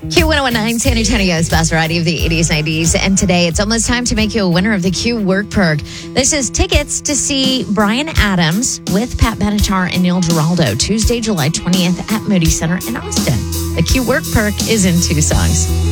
Q1019, San Antonio's best variety of the 80s, 90s. And today it's almost time to make you a winner of the Q Work Perk. This is tickets to see Bryan Adams with Pat Benatar and Neil Giraldo, Tuesday, July 20th at Moody Center in Austin. The Q Work Perk is in 2 songs.